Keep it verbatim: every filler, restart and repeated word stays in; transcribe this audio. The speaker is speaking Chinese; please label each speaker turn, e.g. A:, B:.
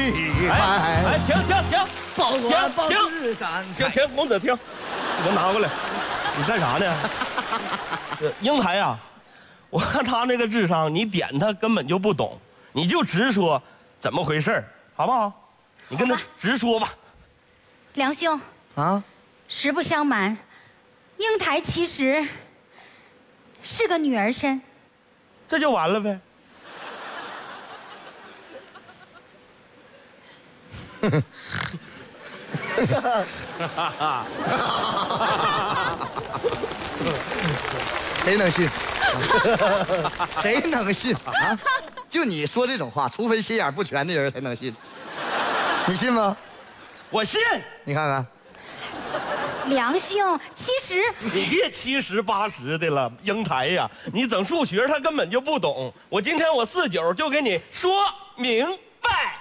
A: 厉害。
B: 哎，停停停，
A: 报官报知展开。
B: 停停，公子停，你给我拿过来，你干啥呢？这英台呀，我看他那个智商，你点他根本就不懂，你就直说怎么回事好不好？你跟他直说吧。
C: 梁兄
A: 啊，
C: 实不相瞒，英台其实是个女儿身。
B: 这就完了呗。
A: 谁能信？谁能信啊？就你说这种话，除非心眼不全的人才能信。你信吗？
B: 我信。
A: 你看看，
C: 梁兄，其实
B: 你别七十八十的了，英台呀，你整数学他根本就不懂。我今天我四九就给你说明白。